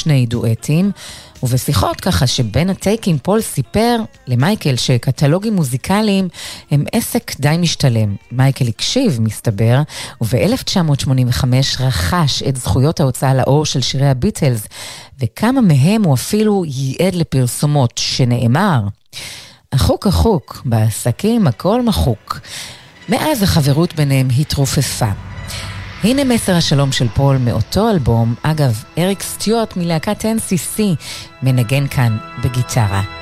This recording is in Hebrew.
שני דואטים, ובשיחות ככה שבין הטייקים פול סיפר למייקל שקטלוגים מוזיקליים הם עסק די משתלם. מייקל הקשיב, מסתבר, וב-1985 רכש את זכויות ההוצאה לאור של שירי הביטלס, וכמה מהם הוא אפילו ייעד לפרסומות, שנאמר, החוק החוק, בעסקים הכל מחוק. מאז החברות ביניהם התרופפה. הנה מסר השלום של פול מאותו אלבום. אגב, אריק סטיוארט מלהקת NCC מנגן כאן בגיטרה.